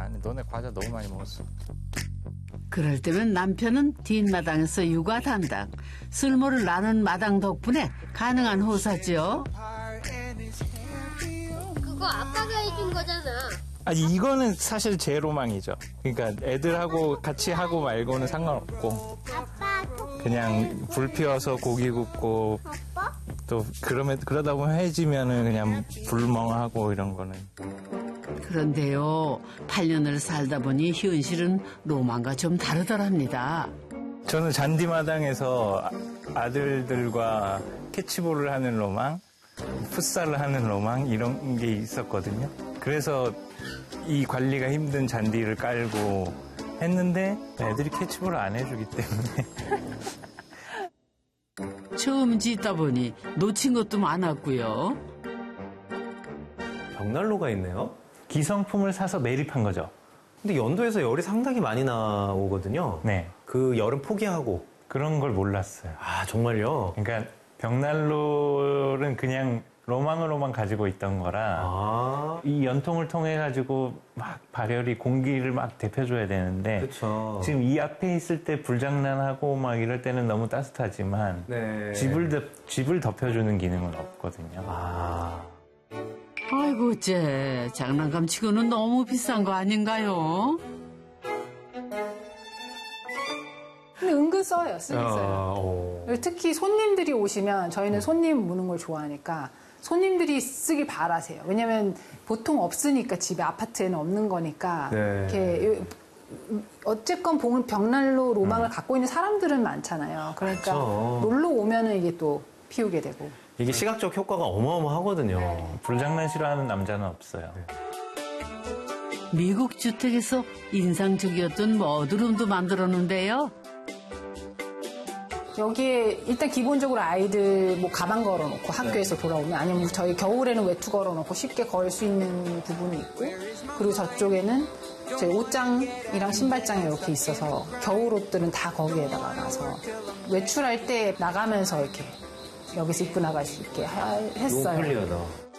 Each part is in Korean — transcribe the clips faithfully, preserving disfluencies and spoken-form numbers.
안 해. 너네 과자 너무 많이 먹었어. 그럴 때면 남편은 뒷마당에서 육아 담당. 쓸모를 나눈 마당 덕분에 가능한 호사죠. 그거 아빠가 해준 거잖아. 아니 이거는 사실 제 로망이죠. 그러니까 애들하고 같이 하고 말고는 상관없고 그냥 불 피워서 고기 굽고 또 그러면 그러다 보면 해지면은 그냥 불멍하고 이런 거는. 그런데요, 팔 년을 살다 보니 현실은 로망과 좀 다르더랍니다. 저는 잔디마당에서 아들들과 캐치볼을 하는 로망, 풋살을 하는 로망 이런 게 있었거든요. 그래서 이 관리가 힘든 잔디를 깔고 했는데 애들이 캐치볼을 안 해주기 때문에. 처음 짓다 보니 놓친 것도 많았고요. 벽난로가 있네요. 기성품을 사서 매립한 거죠. 근데 연도에서 열이 상당히 많이 나오거든요. 네. 그 열은 포기하고. 그런 걸 몰랐어요. 아, 정말요? 그러니까 벽난로는 그냥 로망으로만 가지고 있던 거라 아. 이 연통을 통해 가지고 막 발열이 공기를 막 데펴줘야 되는데 그쵸. 지금 이 앞에 있을 때 불장난하고 막 이럴 때는 너무 따뜻하지만 네. 집을 덮, 집을 덮여주는 기능은 없거든요. 아. 아이고, 쟤 장난감 치고는 너무 비싼 거 아닌가요? 근데 은근 써요. 쓰긴 아, 써요. 오. 특히 손님들이 오시면 저희는 손님 무는 걸 좋아하니까 손님들이 쓰길 바라세요. 왜냐면 보통 없으니까 집에 아파트에는 없는 거니까 네. 이렇게 어쨌건 보면 벽난로 로망을 음. 갖고 있는 사람들은 많잖아요. 그러니까 그쵸. 놀러 오면은 이게 또 피우게 되고. 이게 시각적 효과가 어마어마하거든요. 네. 불장난 싫어하는 남자는 없어요. 네. 미국 주택에서 인상적이었던 머드룸도 만들었는데요. 여기에 일단 기본적으로 아이들 뭐 가방 걸어놓고 학교에서 돌아오면 아니면 저희 겨울에는 외투 걸어놓고 쉽게 걸 수 있는 부분이 있고 그리고 저쪽에는 저희 옷장이랑 신발장이 이렇게 있어서 겨울 옷들은 다 거기에다가 놔서 외출할 때 나가면서 이렇게 여기서 입고 나갈 수 있게 했어요. 너무 편리하다.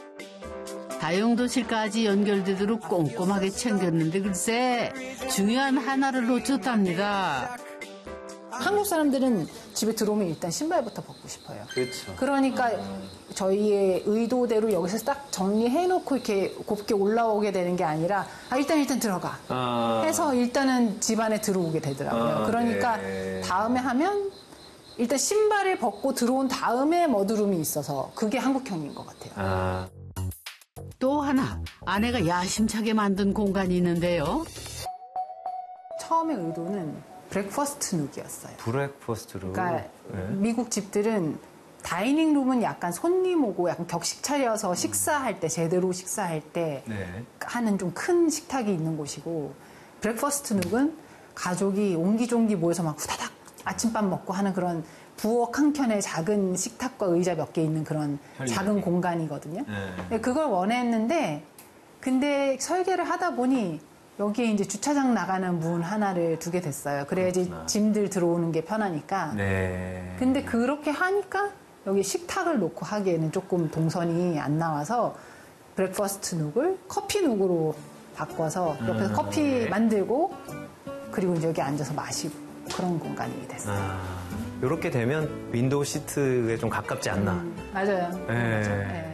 다용도실까지 연결되도록 꼼꼼하게 챙겼는데 글쎄 중요한 하나를 놓쳤답니다. 한국 사람들은 집에 들어오면 일단 신발부터 벗고 싶어요. 그렇죠. 그러니까 저희의 의도대로 여기서 딱 정리해놓고 이렇게 곱게 올라오게 되는 게 아니라 아, 일단 일단 들어가 아. 해서 일단은 집 안에 들어오게 되더라고요. 아, 그러니까 네. 다음에 하면 일단 신발을 벗고 들어온 다음에 머드룸이 있어서 그게 한국형인 것 같아요. 아. 또 하나 아내가 야심차게 만든 공간이 있는데요. 처음에 의도는 브렉퍼스트 룩이었어요. 브렉퍼스트로. 그러니까 네. 미국 집들은 다이닝 룸은 약간 손님 오고 약간 격식 차려서 식사할 때 제대로 식사할 때 네. 하는 좀 큰 식탁이 있는 곳이고 브렉퍼스트 룩은 가족이 옹기종기 모여서 막 후다닥 아침밥 먹고 하는 그런 부엌 한 켠에 작은 식탁과 의자 몇 개 있는 그런 작은 공간이거든요. 네. 그걸 원했는데 근데 설계를 하다 보니 여기에 이제 주차장 나가는 문 하나를 두게 됐어요. 그래야지 그렇구나. 짐들 들어오는 게 편하니까. 네. 근데 그렇게 하니까 여기 식탁을 놓고 하기에는 조금 동선이 안 나와서 브렉퍼스트 룩을 커피 룩으로 바꿔서 옆에서 음, 커피 네. 만들고 그리고 이제 여기 앉아서 마시고 그런 공간이 됐어요. 아, 이렇게 되면 윈도우 시트에 좀 가깝지 않나. 음, 맞아요. 네. 맞아요. 네.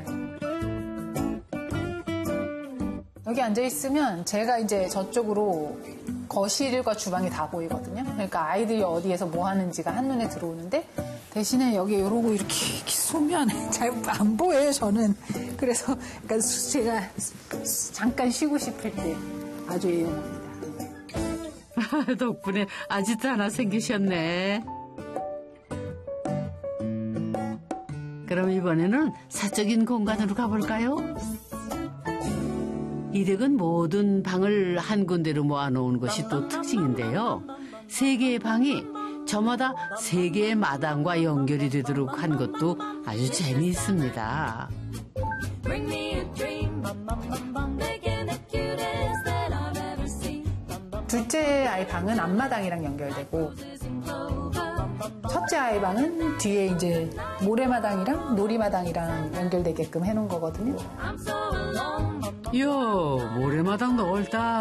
여기 앉아있으면 제가 이제 저쪽으로 거실과 주방이 다 보이거든요. 그러니까 아이들이 어디에서 뭐 하는지가 한눈에 들어오는데 대신에 여기 이러고 이렇게, 이렇게 쏘면 잘 안 보여요, 저는. 그래서 그러니까 제가 잠깐 쉬고 싶을 때 아주 이용합니다. 덕분에 아지트 하나 생기셨네. 그럼 이번에는 사적인 공간으로 가볼까요? 이 댁은 모든 방을 한 군데로 모아놓은 것이 또 특징인데요. 세 개의 방이 저마다 세 개의 마당과 연결이 되도록 한 것도 아주 재미있습니다. 둘째 아이 방은 앞마당이랑 연결되고 첫째 아이 방은 뒤에 이제 모래마당이랑 놀이마당이랑 연결되게끔 해놓은 거거든요. 이야, 모래마당 넓다.